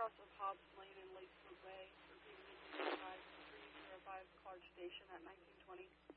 cross of Hobbs Lane and Lakeswood Way, repeating 5 305 Clark Station at 1920.